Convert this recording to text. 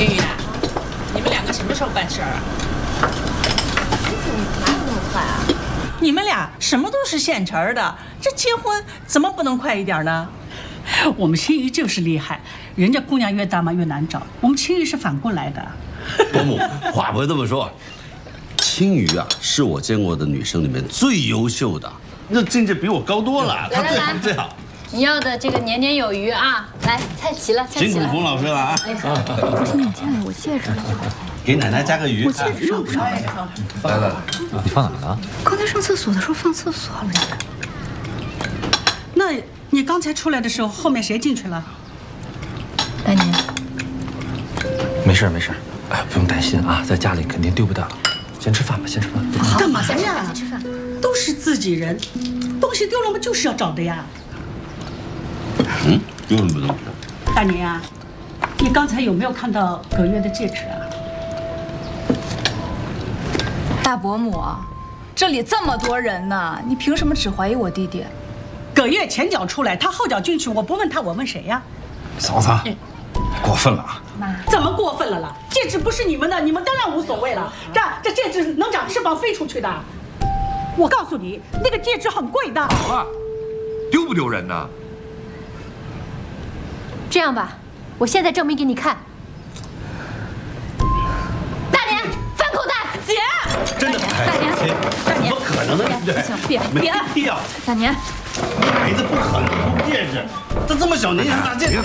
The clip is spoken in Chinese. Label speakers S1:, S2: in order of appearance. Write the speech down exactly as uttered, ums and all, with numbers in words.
S1: 青雨，你们两个什么时候办事儿啊？
S2: 哪有那么快啊？
S1: 你们俩什么都是现成的，这结婚怎么不能快一点呢？
S3: 我们青鱼就是厉害，人家姑娘越大嘛越难找，我们青鱼是反过来的。
S4: 伯母，话不是这么说，青鱼啊是我见过的女生里面最优秀的，那境界比我高多了，她最好最好。
S2: 你要的这个年年有余啊！来，菜齐了，菜齐了。
S4: 辛苦冯老师了啊！
S5: 不是你进来，我戒指呢？
S4: 给奶奶加个鱼。
S5: 我戒指上不上？
S6: 来来来，你放哪了？
S5: 刚才上厕所的时候放厕所了。
S3: 那你刚才出来的时候，后面谁进去了？
S2: 大年，
S6: 没事没事，哎，不用担心啊，在家里肯定丢不掉。先吃饭吧，先吃饭。
S3: 干嘛呀？
S2: 先吃饭。
S3: 都是自己人，东西丢了嘛就是要找的呀。
S4: 嗯，丢什么东西？
S3: 大年啊，你刚才有没有看到葛月的戒指啊？
S5: 大伯母，这里这么多人呢，你凭什么只怀疑我弟弟？
S3: 葛月前脚出来，他后脚进去，我不问他，我问谁呀？
S6: 嫂子，过分了啊！
S5: 妈，
S3: 怎么过分了啦？戒指不是你们的，你们当然无所谓了。这这戒指能长翅膀飞出去的。我告诉你，那个戒指很贵的。
S7: 好了，丢不丢人呢？
S2: 这样吧，我现在证明给你看。大年，翻口袋。姐，
S4: 真的？
S2: 大年，大年，
S4: 怎么可能呢？
S2: 行，别别，
S4: 没必要。
S2: 大年，
S4: 孩子不可能丢戒指，他这么小年纪拿戒指。